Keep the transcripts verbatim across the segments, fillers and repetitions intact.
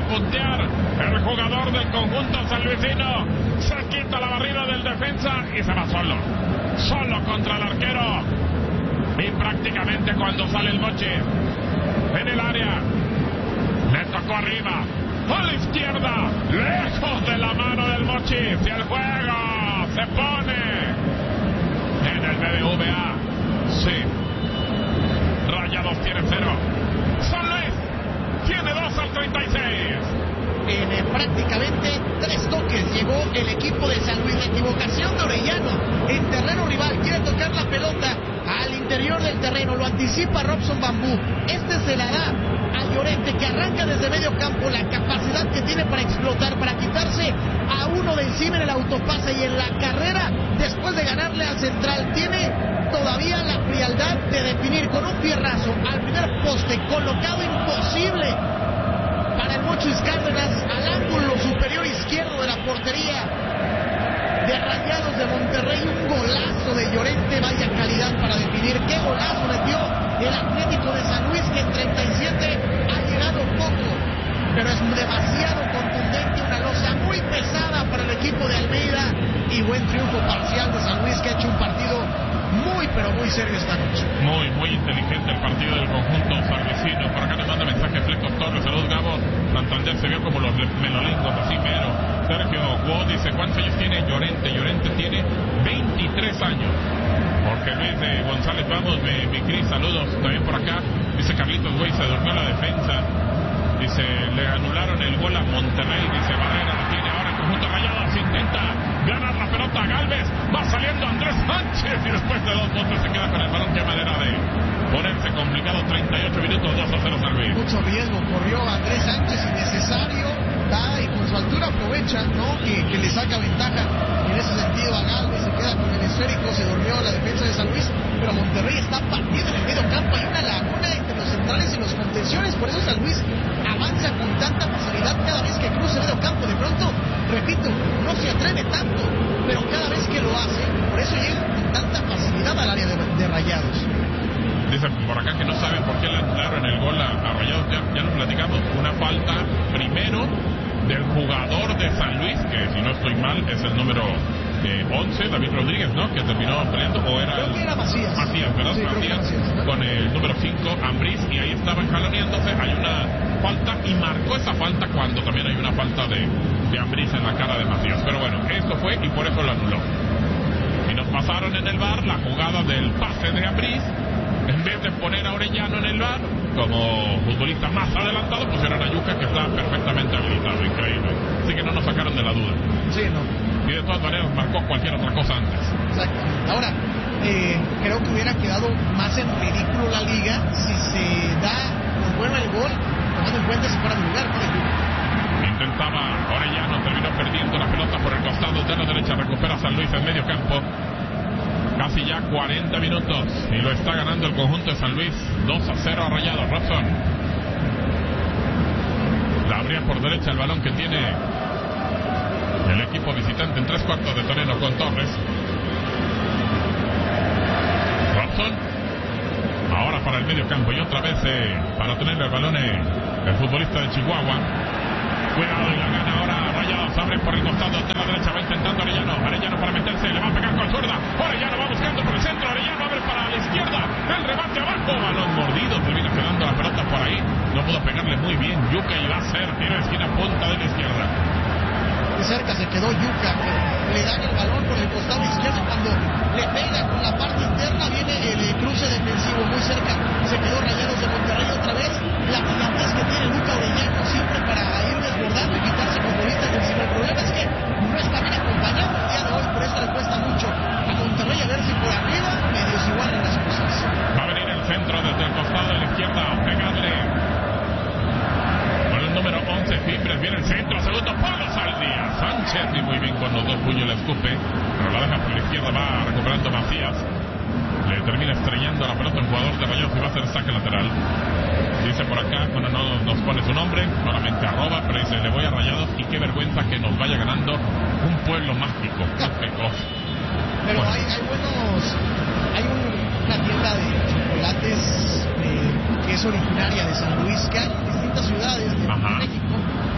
puntear el jugador del conjunto sanluisino. Se quita la barrida del defensa y se va solo. Solo contra el arquero. Y prácticamente cuando sale el Mochi en el área, le tocó arriba, a la izquierda, lejos de la mano del Mochi. Si el juego se pone en el B B V A, sí, Rayados tiene cero, San Luis tiene dos al treinta y seis. En eh, prácticamente tres toques llegó el equipo de San Luis. La equivocación de Orellano en terreno rival, quiere tocar la pelota al interior del terreno, lo anticipa Robson Bambú. Este se la da a Llorente, que arranca desde medio campo, la capacidad que tiene para explotar, para quitarse a uno de encima en el autopase, y en la carrera, después de ganarle al central, tiene todavía la frialdad de definir con un pierrazo al primer poste, colocado imposible para el Mochis Cárdenas, al ángulo superior izquierdo de la portería de Rayados de Monterrey. Un golazo de Llorente, vaya calidad para definir. Qué golazo metió el Atlético de San Luis, que en treinta y siete ha llegado poco, pero es demasiado contundente, una losa muy pesada para el equipo de Almeida, y buen triunfo parcial de San Luis, que ha hecho un partido muy pero muy serio esta noche. Muy, muy inteligente el partido del conjunto sanluisino. Por acá le manda mensaje Flecos Torres. Saludos, Gabo. Santander se vio como los melolingos, así mero. Sergio Guo dice, ¿cuántos años tiene Llorente? Llorente tiene veintitrés años. Jorge Luis de González, vamos, mi, mi Cris, saludos. También por acá, dice Carlitos, güey, se durmió la defensa. Dice, le anularon el gol a Monterrey. Dice, Barrera lo tiene ahora el conjunto Rayados. Intenta ganar la pelota a Galvez. Va saliendo Andrés Sánchez y después de dos puntos se queda con el balón. Qué manera de ponerse complicado. treinta y ocho minutos, dos a cero San Luis. Mucho riesgo corrió Andrés Sánchez, innecesario. Da, y con su altura aprovecha, ¿no? Que, que le saca ventaja en ese sentido a Galvez. Se queda con el esférico. Se durmió la defensa de San Luis. Pero Monterrey está partido en el medio campo. Hay una laguna entre los centrales y los contenciones. Por eso San Luis avanza con tanta facilidad cada vez que cruza el medio campo. De pronto, repito, no se atreve tanto, pero cada vez que lo hace, por eso llega con tanta facilidad al área de, de Rayados. Dicen por acá que no saben por qué le anularon el gol a, a Rayados. Ya, ya lo platicamos. Una falta primero del jugador de San Luis, que si no estoy mal es el número eh, once, David Rodríguez, ¿no? Que terminó peleando, o era... Creo que era Macías. Macías, ¿verdad? Sí, Macías, Macías, ¿no? con el número cinco, Ambriz, y ahí estaban jaloneándose. Hay una falta, y marcó esa falta cuando también hay una falta de, de Ambriz en la cara de Macías. Pero bueno, esto fue, y por eso lo anuló. Y nos pasaron en el V A R la jugada del pase de Ambriz. En vez de poner a Orellano en el V A R como futbolista más adelantado, pusieron a Yuca, que está perfectamente habilitado. Increíble. Así que no nos sacaron de la duda. Sí, no. Y de todas maneras marcó cualquier otra cosa antes. Exacto. Ahora, eh, creo que hubiera quedado más en ridículo la liga si se da por bueno el gol, tomando en cuenta si fuera de lugar, por ejemplo. Intentaba Orellano, terminó perdiendo la pelota por el costado de la derecha. Recupera San Luis en medio campo. Casi ya cuarenta minutos y lo está ganando el conjunto de San Luis. Dos a cero a Rayados. Robson la abría por derecha, el balón que tiene el equipo visitante en tres cuartos de terreno con Torres. Robson ahora para el medio campo, y otra vez eh, para tener el balón eh, el futbolista de Chihuahua. Cuidado, y la gana ahora Rayados. Abre por el costado de la derecha, va intentando Arellano. Arellano para meterse, le va a pegar con zurda. Arellano va buscando por el centro. Arellano abre para la izquierda. El remate abajo. Balón mordido. Termina quedando la pelota por ahí. No pudo pegarle muy bien Yuca, y va a ser tiro de esquina, punta de la izquierda. De cerca se quedó Yuca. Le dan el balón por el costado izquierdo. Cuando le pega con la parte interna, viene el eh, cruce defensivo muy cerca. Se quedó Rayados de Monterrey otra vez. La brillantez que tiene Luca Orellano siempre para ir desbordando y quitarse futbolistas de encima. El problema es que no está bien acompañado el día de hoy, por eso le cuesta mucho a Monterrey a ver si por arriba medio se igualan las cosas. Va a venir el centro desde el costado de la izquierda, pegarle con el número once, Fimbres. Viene el centro, segundo palo, Saldía Sánchez, y muy bien con los dos puños la escupe, pero la deja por la izquierda. Va recuperando Macías, le termina estrellando la pelota en jugador de Rayados y va a hacer saque lateral. Dice por acá, bueno, no nos pone su nombre, solamente arroba, pero dice, le voy a Rayados, y qué vergüenza que nos vaya ganando un pueblo mágico. Qué cosa. Pero Bueno. hay, hay buenos, hay un, una tienda de chocolates eh, que es originaria de San Luis, que hay en distintas ciudades de Ajá. México,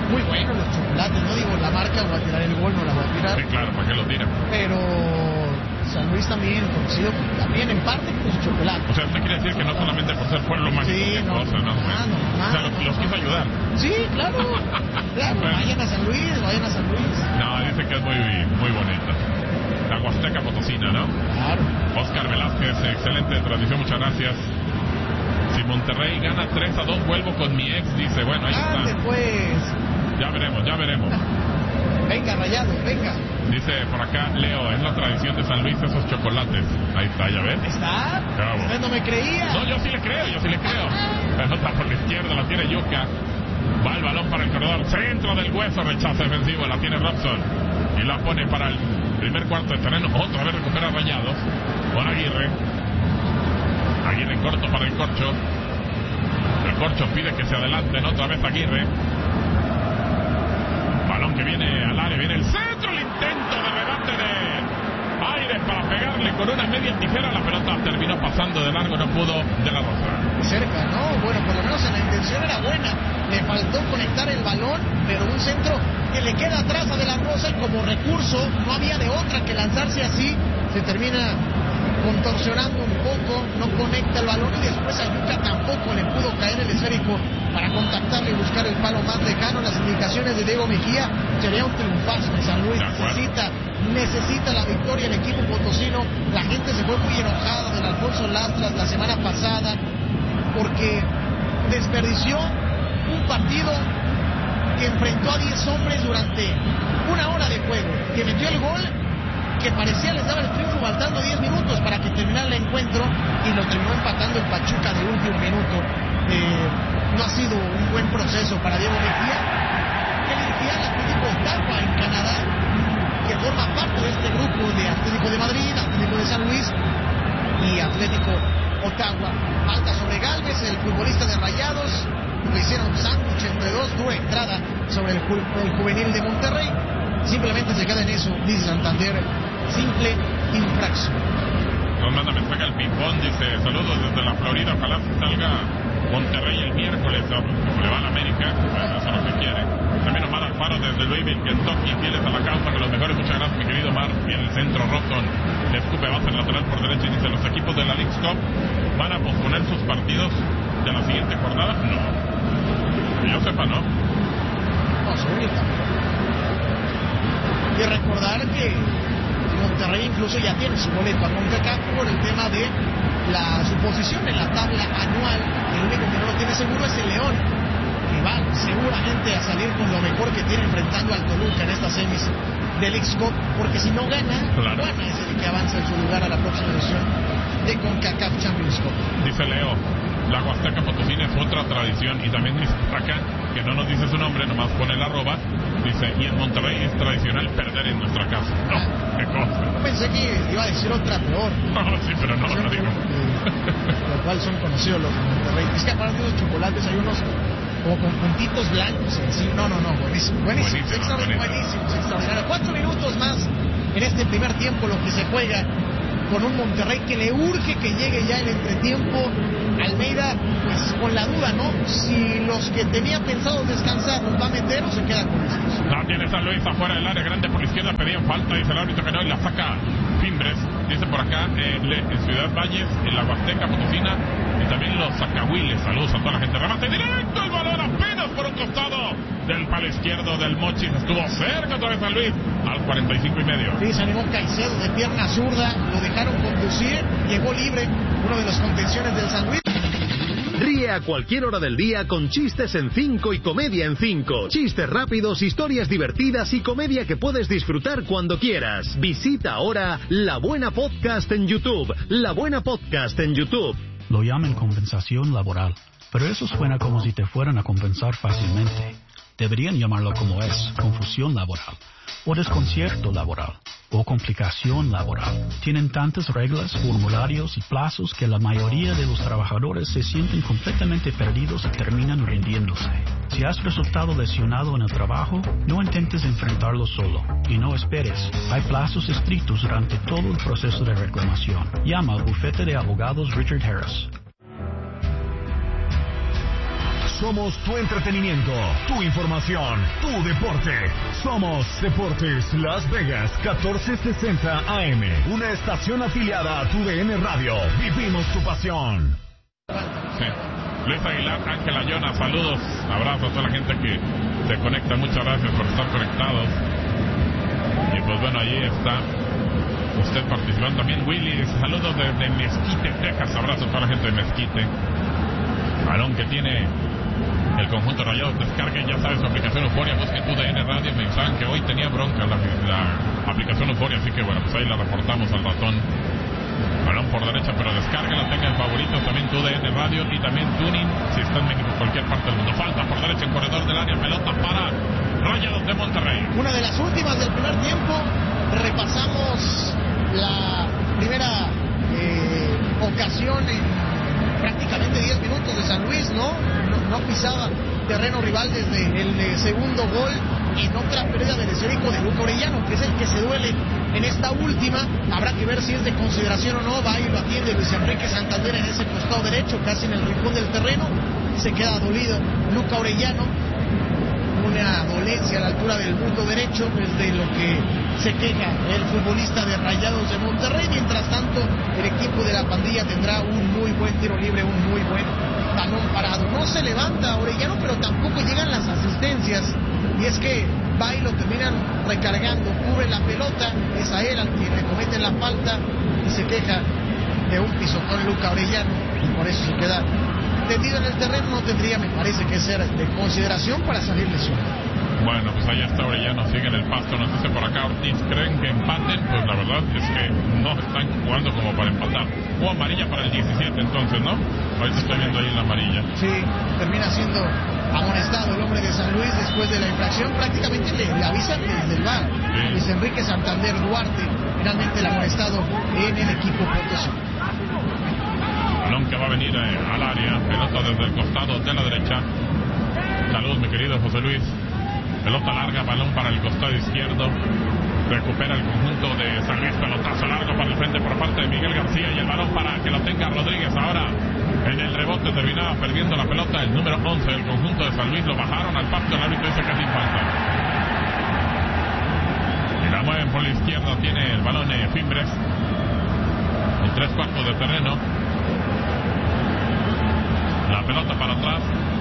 muy buenos los chocolates, no digo la marca, voy a tirar el gol, no la voy a tirar. Sí, claro, ¿para qué lo tira? Pero San Luis también, conocido también en parte por sus chocolates. O sea, usted quiere decir que no solamente por ser pueblo mágico, sí, no, cosa, ¿no? Ah, no, o sea, los, los quiso ayudar. Sí, claro. Claro, Bueno. vayan a San Luis, vayan a San Luis. No, dice que es muy, muy bonita. La Huasteca Potosina, ¿no? Claro. Oscar Velázquez, excelente transmisión, muchas gracias. Si Monterrey gana tres a dos, vuelvo con mi ex, dice, bueno, ahí Ande, está. pues. Ya veremos, ya veremos. Venga, Rayado, venga. Dice por acá, Leo, es la tradición de San Luis esos chocolates. Ahí está, ¿ya ves? ¿Está? Bravo. Usted no me creía. No, yo sí le creo, yo sí le creo. Pelota por la izquierda, la tiene Yuka. Va el balón para el corredor. Centro del hueso, rechazo defensivo, la tiene Robson. Y la pone para el primer cuarto de terreno. Otra vez recupera Rayados. Con Aguirre. Aguirre en corto para el Corcho. El Corcho pide que se adelanten otra vez Aguirre. Balón que viene al área, viene el centro, el intento de rebate de Aires para pegarle con una media tijera. La pelota terminó pasando de largo, no pudo de la Rosa. Cerca, ¿no? Bueno, por lo menos en la intención era buena. Le faltó conectar el balón, pero un centro que le queda atrás a De La Rosa y como recurso no había de otra que lanzarse así. Se termina contorsionando un poco, no conecta el balón y después a Yuka tampoco le pudo caer el esférico para contactarle y buscar el palo más lejano. Las indicaciones de Diego Mejía, sería un triunfazo de San Luis. Necesita, necesita la victoria el equipo potosino. La gente se fue muy enojada del Alfonso Lastras la semana pasada porque desperdició un partido que enfrentó a diez hombres durante una hora de juego, que metió el gol que parecía les daba el triunfo faltando diez minutos para que terminara el encuentro y lo terminó empatando el Pachuca de último minuto. Eh, no ha sido un buen proceso para Diego Mejía, que dirigía al Atlético Ottawa en Canadá, que forma parte de este grupo de Atlético de Madrid, Atlético de San Luis y Atlético Ottawa. Falta sobre Gálvez, el futbolista de Rayados. Lo hicieron sándwich entre dos, dura entrada sobre el, ju el juvenil de Monterrey. Simplemente se queda en eso, dice Santander, simple infracción. Nos manda mensaje al ping-pong, dice, saludos desde la Florida, ojalá salga Monterrey el miércoles, como le va a la América, bueno, eso es lo que quiere. También Omar Alfaro desde Louisville, Kentucky, fieles a la causa, que los mejores, muchas gracias mi querido Omar. Y en el centro, Robson, le escupe base en lateral por derecha y dice, los equipos de la Leagues Cup van a posponer sus partidos de la siguiente jornada. No, que yo sepa, no. No, ahorita. Y recordar que Monterrey incluso ya tiene su boleto a CONCACAF por el tema de la su posición en la tabla anual. El único que no lo tiene seguro es el León, que va seguramente a salir con lo mejor que tiene enfrentando al Toluca en estas semis del X-Cup, porque si no gana, claro, gana es el que avanza en su lugar a la próxima edición de CONCACAF Champions Cup. Dice Leo, la Huasteca Potosina es otra tradición, y también dice acá, que no nos dice su nombre, nomás pone el arroba, dice, y en Monterrey es tradicional perder en nuestra casa. No, qué cosa. Yo pensé que iba a decir otra peor. No, sí, pero no, no digo. Lo cual son conocidos los de Monterrey. Es que aparte de los chocolates hay unos como con puntitos blancos en sí. No, no, no, buenísimo, buenísimo, Buenísimo, extraordinario, buenísimo. buenísimo, extraordinario. Cuatro minutos más en este primer tiempo, lo que se juega con un Monterrey que le urge que llegue ya el entretiempo. Almeida, pues con la duda, ¿no? Si los que tenía pensado descansar los va a meter o se queda con estos. La tiene San Luis afuera del área grande por la izquierda, pedían falta, dice el árbitro que no, y la saca Fimbres. Dice por acá, eh, le, en Ciudad Valles, en la Huasteca Potosina, y también los Zacahuiles. Saludos a toda la gente. Remate directo, el balón apenas por un costado del palo izquierdo del Mochis. Estuvo cerca otra vez San Luis, al cuarenta y cinco y medio. Sí, se animó Caicedo de pierna zurda, lo dejaron conducir, llegó libre, uno de los contenciones del San Luis. Ríe a cualquier hora del día con chistes en cinco y comedia en cinco. Chistes rápidos, historias divertidas y comedia que puedes disfrutar cuando quieras. Visita ahora La Buena Podcast en YouTube. La Buena Podcast en YouTube. Lo llaman compensación laboral, pero eso suena como si te fueran a compensar fácilmente. Deberían llamarlo como es, confusión laboral, o desconcierto laboral, o complicación laboral. Tienen tantas reglas, formularios y plazos que la mayoría de los trabajadores se sienten completamente perdidos y terminan rindiéndose. Si has resultado lesionado en el trabajo, no intentes enfrentarlo solo y no esperes. Hay plazos estrictos durante todo el proceso de reclamación. Llama al bufete de abogados Richard Harris. Somos tu entretenimiento, tu información, tu deporte. Somos Deportes Las Vegas catorce sesenta A M, una estación afiliada a tu D N Radio. Vivimos tu pasión. Sí. Luis Aguilar, Ángela Llona, saludos, abrazos a toda la gente que se conecta, muchas gracias por estar conectados. Y pues bueno, allí está usted participando también. Willy, saludos desde Mezquite, Texas, abrazo a toda la gente de Mezquite. Balón que tiene el conjunto Rayados, descargue, ya sabes, su aplicación Euforia, busque tu D N Radio. Me pensaban que hoy tenía bronca la, la aplicación Euforia, así que bueno, pues ahí la reportamos al ratón. Balón por derecha, pero descárguela, tenga en favoritos también tu D N Radio y también Tuning si está en México, cualquier parte del mundo. Falta por derecha en corredor del área, pelota para Rayados de Monterrey. Una de las últimas del primer tiempo. Repasamos la primera eh, ocasión en prácticamente diez minutos de San Luis, ¿no? No, no pisaba terreno rival desde el eh, segundo gol en otra pérdida del esférico de Luca Orellano, que es el que se duele en esta última. Habrá que ver si es de consideración o no. Va y lo atiende Luis Enrique Santander en ese costado derecho, casi en el rincón del terreno. Se queda dolido Luca Orellano. Una dolencia a la altura del muslo derecho, es de lo que se queja el futbolista de Rayados de Monterrey. Mientras tanto, el equipo de la pandilla tendrá un muy buen tiro libre, un muy buen balón parado. No se levanta Orellano, pero tampoco llegan las asistencias. Y es que va y lo terminan recargando, cubre la pelota, es a él al que le cometen la falta y se queja de un pisotón Luca Orellano, y por eso se queda tendido en el terreno. No tendría, me parece, que ser de consideración para salir lesionado. Bueno, pues ahí está Orellano, sigue en el pasto, nos dice por acá Ortiz, ¿creen que empaten? Pues la verdad es que no están jugando como para empatar. O amarilla para el diecisiete entonces, ¿no? Ahorita estoy viendo ahí la amarilla. Sí, termina siendo amonestado el hombre de San Luis después de la infracción. Prácticamente le, le avisan desde el V A R. Sí. Luis Enrique Santander Duarte, finalmente el amonestado en el equipo potosino. Balón que va a venir eh, al área, pelota desde el costado de la derecha. Saludos, mi querido José Luis. Pelota larga, balón para el costado izquierdo. Recupera el conjunto de San Luis, pelotazo largo para el frente por parte de Miguel García y el balón para que lo tenga Rodríguez. Ahora en el rebote terminaba perdiendo la pelota el número once del conjunto de San Luis. Lo bajaron al pasto, el árbitro dice que es sin falta. Y la mueven por la izquierda, tiene el balón eh, Fimbres en tres cuartos de terreno. La pelota para atrás.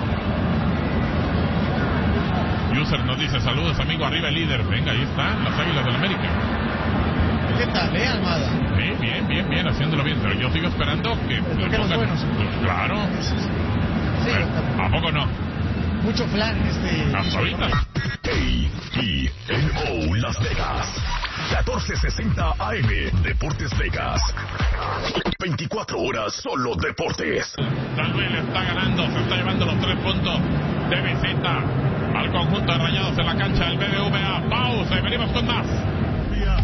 User nos dice saludos amigo, arriba el líder. Venga, ahí están las Águilas del América. ¿Qué tal, eh, Almada? Sí, bien, bien, bien, haciéndolo bien. Pero yo sigo esperando que... que los buenos. Pues, claro. Sí, sí. Pero, ¿a poco no? Mucho flan en este... Hasta ahorita. A T N O Las Vegas catorce sesenta A M, Deportes Vegas. veinticuatro horas solo deportes. San Luis le está ganando, se está llevando los tres puntos de visita al conjunto de Rayados en la cancha del B B V A. Pausa y venimos con más.